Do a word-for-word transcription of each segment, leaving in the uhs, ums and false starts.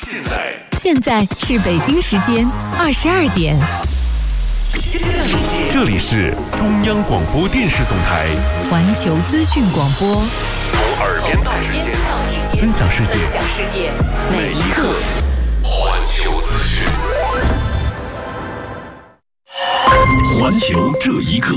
现在现在是北京时间二十二点。 这里是中央广播电视总台环球资讯广播， 从耳边到指尖，分享世界， 分享世界，每一刻环球资讯。环球这一刻。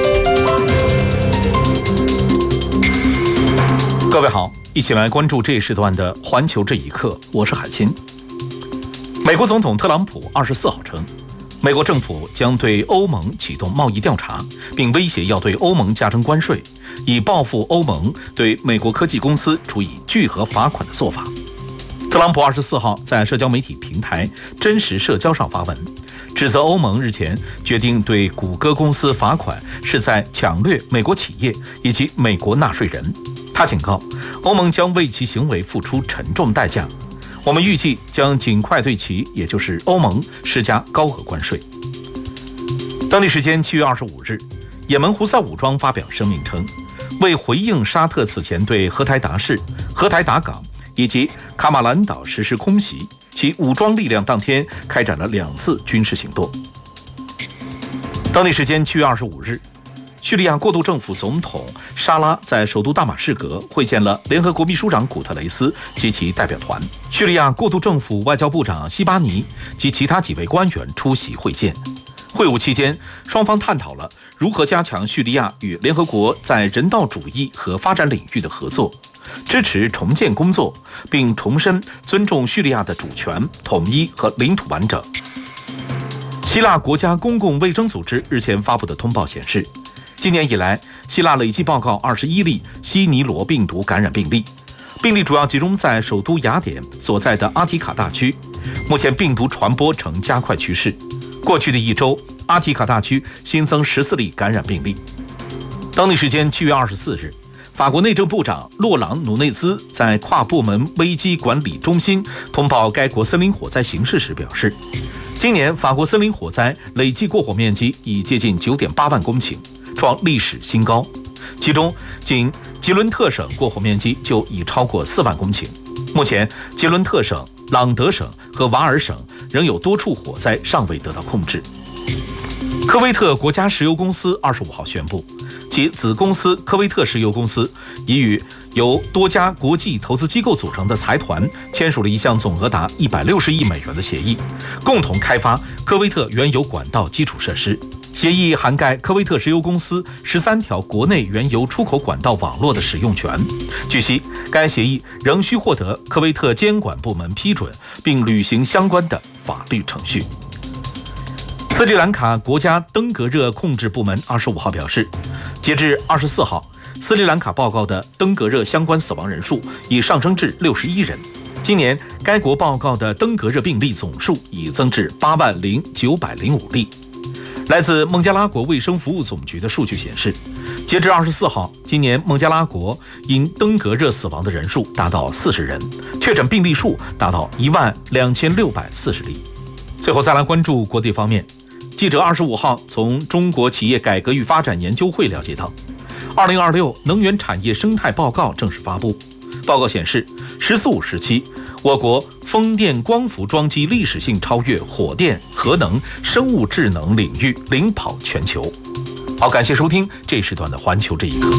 各位好，一起来关注这一时段的环球这一刻，我是海清。美国总统特朗普二十四号称，美国政府将对欧盟启动贸易调查，并威胁要对欧盟加征关税，以报复欧盟对美国科技公司处以巨额罚款的做法。特朗普二十四号在社交媒体平台真实社交上发文，指责欧盟日前决定对谷歌公司罚款是在抢掠美国企业以及美国纳税人。他警告，欧盟将为其行为付出沉重代价。我们预计将尽快对其，也就是欧盟施加高额关税。当地时间七月二十五日，也门胡塞武装发表声明称，为回应沙特此前对荷台达市、荷台达港以及卡马兰岛实施空袭，其武装力量当天开展了两次军事行动。当地时间七月二十五日，叙利亚过渡政府总统沙拉在首都大马士革会见了联合国秘书长古特雷斯及其代表团。叙利亚过渡政府外交部长西巴尼及其他几位官员出席会见。会晤期间，双方探讨了如何加强叙利亚与联合国在人道主义和发展领域的合作，支持重建工作，并重申尊重叙利亚的主权、统一和领土完整。希腊国家公共卫生组织日前发布的通报显示，今年以来，希腊累计报告二十一例西尼罗病毒感染病例，病例主要集中在首都雅典所在的阿提卡大区。目前病毒传播呈加快趋势。过去的一周，阿提卡大区新增十四例感染病例。当地时间七月二十四日，法国内政部长洛朗努内兹在跨部门危机管理中心通报该国森林火灾形势时表示，今年法国森林火灾累计过火面积已接近 九点八万公顷，创历史新高，其中仅吉伦特省过火面积就已超过四万公顷。目前，吉伦特省、朗德省和瓦尔省仍有多处火灾尚未得到控制。科威特国家石油公司二十五号宣布，其子公司科威特石油公司已与由多家国际投资机构组成的财团签署了一项总额达一百六十亿美元的协议，共同开发科威特原油管道基础设施。协议涵盖科威特石油公司十三条国内原油出口管道网络的使用权。据悉，该协议仍需获得科威特监管部门批准，并履行相关的法律程序。斯里兰卡国家登革热控制部门二十五号表示，截至二十四号，斯里兰卡报告的登革热相关死亡人数已上升至六十一人。今年该国报告的登革热病例总数已增至八万零九百零五例。来自孟加拉国卫生服务总局的数据显示，截至二十四号，今年孟加拉国因登革热死亡的人数达到四十人，确诊病例数达到一万两千六百四十例。最后再来关注国际方面，记者二十五号从中国企业改革与发展研究会了解到，二零二六能源产业生态报告正式发布。报告显示，十四五时期，我国风电光伏装机历史性超越火电、核能、生物智能领域，领跑全球。好，感谢收听这时段的环球这一刻。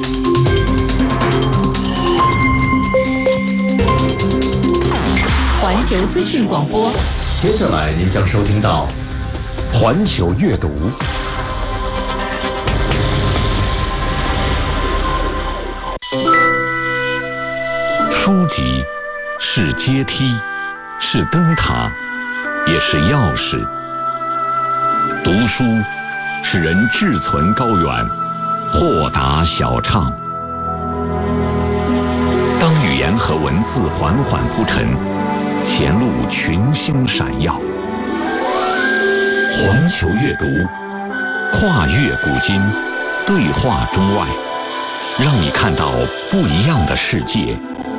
环球资讯广播， 接下来您将收听到环球阅读。书籍是阶梯，是灯塔，也是钥匙。读书使人志存高远，豁达小畅。当语言和文字缓缓铺陈，前路群星闪耀。环球阅读，跨越古今，对话中外，让你看到不一样的世界，